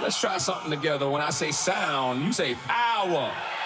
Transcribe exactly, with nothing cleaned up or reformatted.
Let's try something together. When I say sound, you say power.